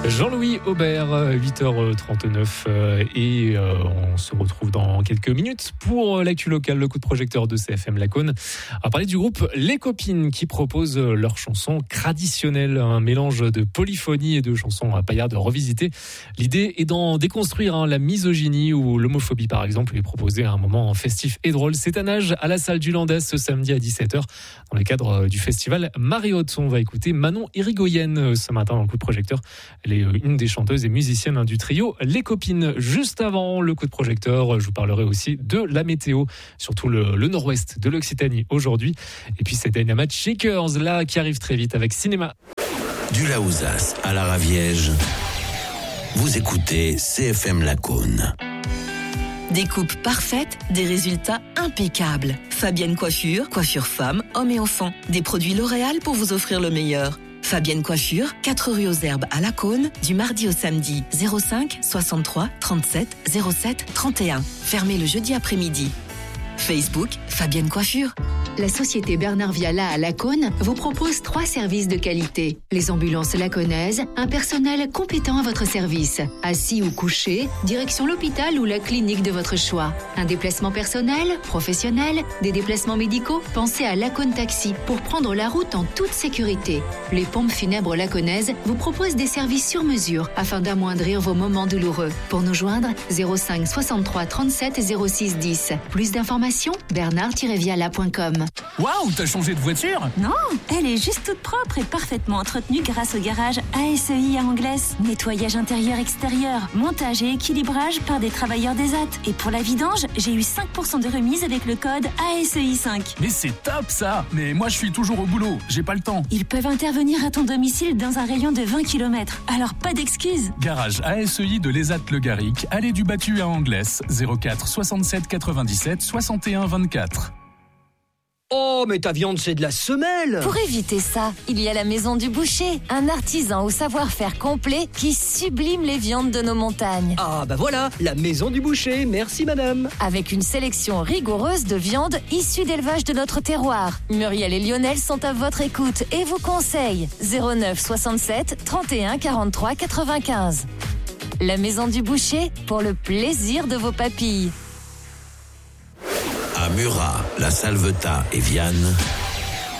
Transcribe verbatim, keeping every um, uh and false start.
Jean-Louis Aubert, huit heures trente-neuf et on se retrouve dans quelques minutes pour l'actu locale, le coup de projecteur de C F M Lacaune. On va parler du groupe Les Copines qui propose leur chanson traditionnelle, un mélange de polyphonie et de chansons paillardes revisitées. L'idée est d'en déconstruire la misogynie ou l'homophobie par exemple et proposer un moment festif et drôle. C'est à Nage, à la salle du Landès ce samedi à dix-sept heures dans le cadre du festival Mariotte. On va écouter Manon Irigoyen ce matin dans le coup de projecteur. Elle est une des chanteuses et musiciennes du trio Les Copines. Juste avant le coup de projecteur, je vous parlerai aussi de la météo, surtout le, le nord-ouest de l'Occitanie aujourd'hui. Et puis c'est Dynamite Shakers là qui arrive très vite avec Cinéma. Du Laouzas à la Raviège, vous écoutez C F M Lacaune. Des coupes parfaites, des résultats impeccables. Fabienne Coiffure, coiffure femme, hommes et enfants. Des produits L'Oréal pour vous offrir le meilleur. Fabienne Coiffure, quatre rue aux Herbes à Lacaune, du mardi au samedi, zéro cinq soixante-trois trente-sept zéro sept trente et un. Fermé le jeudi après-midi. Facebook, Fabienne Coiffure. La société Bernard Viala à Lacaune vous propose trois services de qualité. Les ambulances lacaunaises, un personnel compétent à votre service. Assis ou couché, direction l'hôpital ou la clinique de votre choix. Un déplacement personnel, professionnel, des déplacements médicaux, pensez à Lacaune Taxi pour prendre la route en toute sécurité. Les pompes funèbres lacaunaises vous proposent des services sur mesure afin d'amoindrir vos moments douloureux. Pour nous joindre, zéro cinq soixante-trois trente-sept zéro six dix. Plus d'informations, bernard tiret viala point com. Waouh, t'as changé de voiture ? Non, elle est juste toute propre et parfaitement entretenue grâce au garage A S E I à Anglaise. Nettoyage intérieur-extérieur, montage et équilibrage par des travailleurs des A T. Et pour la vidange, j'ai eu cinq pour cent de remise avec le code A S E I cinq. Mais c'est top ça ! Mais moi je suis toujours au boulot, j'ai pas le temps. Ils peuvent intervenir à ton domicile dans un rayon de vingt kilomètres, alors pas d'excuses. Garage A S E I de l'Esat-Le Garric, allée du Battu à Anglaise, zéro quatre soixante-sept quatre-vingt-dix-sept soixante et un vingt-quatre. Oh, mais ta viande, c'est de la semelle! Pour éviter ça, il y a la Maison du Boucher, un artisan au savoir-faire complet qui sublime les viandes de nos montagnes. Ah, bah voilà, la Maison du Boucher, merci madame! Avec une sélection rigoureuse de viandes issues d'élevage de notre terroir. Muriel et Lionel sont à votre écoute et vous conseillent zéro neuf soixante-sept trente et un quarante-trois quatre-vingt-quinze. La Maison du Boucher, pour le plaisir de vos papilles. À Murat, la Salvetat et Vianne,